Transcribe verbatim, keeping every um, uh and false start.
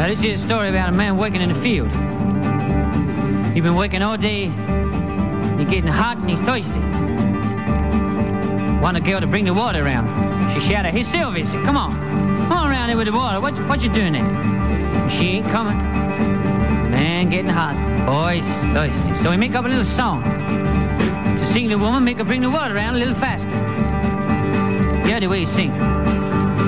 Now, this is a story about a man working in the field. He's been working all day. He's getting hot and he's thirsty. Want a girl to bring the water around. She shouted, "Hey, Sylvia," said, "Come on. Come on around here with the water. What, what you doing there?" She ain't coming. Man getting hot. Boy's thirsty. So he make up a little song to sing the woman, make her bring the water around a little faster. The other way he sing.